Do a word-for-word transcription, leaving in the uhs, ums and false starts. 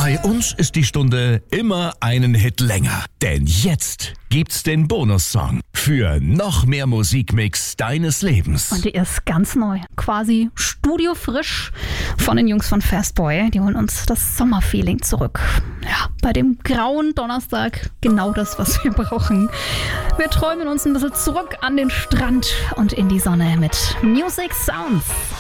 Bei uns ist die Stunde immer einen Hit länger. Denn jetzt gibt's den Bonussong für noch mehr Musikmix deines Lebens. Und die ist ganz neu. Quasi studiofrisch von den Jungs von Fastboy. Die holen uns das Sommerfeeling zurück. Ja, bei dem grauen Donnerstag genau das, was wir brauchen. Wir träumen uns ein bisschen zurück an den Strand und in die Sonne mit Music Sounds.